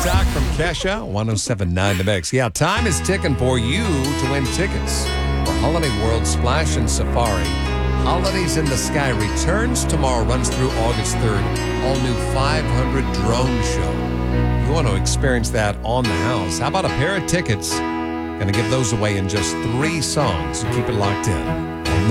TikTok from Kesha, 107.9 The Mix. Yeah, time is ticking for you to win tickets for Holiday World Splash and Safari. Holidays in the Sky returns tomorrow, runs through August 3rd. All new 500 drone show. You want to experience that on the house. How about a pair of tickets? Going to give those away in just 3 songs. So keep it locked in.